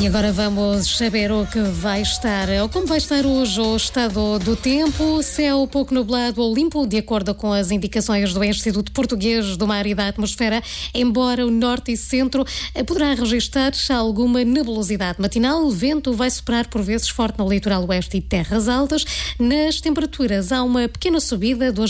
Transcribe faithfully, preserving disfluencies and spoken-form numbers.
E agora vamos saber o que vai estar, ou como vai estar hoje o estado do tempo. Céu pouco nublado ou limpo, de acordo com as indicações do Instituto Português do Mar e da Atmosfera, embora o norte e centro poderá registrar alguma nebulosidade matinal. O vento vai soprar por vezes forte no litoral oeste e terras altas. Nas temperaturas há uma pequena subida, hoje